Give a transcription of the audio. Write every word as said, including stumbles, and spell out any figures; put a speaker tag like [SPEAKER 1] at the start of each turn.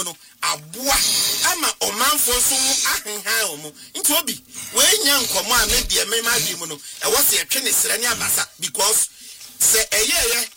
[SPEAKER 1] no aboa ama omanfo so ahenhan omo nti obi we nya nkomo a me de me ma di mu no e wo se etwe ne sere ne abasa because se eyeye